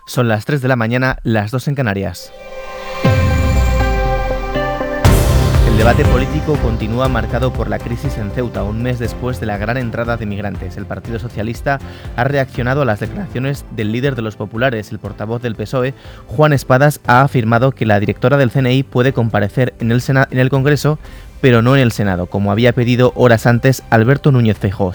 Son las 3 de la mañana, las 2 en Canarias. El debate político continúa marcado por la crisis en Ceuta, un mes después de la gran entrada de migrantes. El Partido Socialista ha reaccionado a las declaraciones del líder de los populares. El portavoz del PSOE, Juan Espadas, ha afirmado que la directora del CNI puede comparecer en el Congreso, pero no en el Senado, como había pedido horas antes Alberto Núñez Feijóo.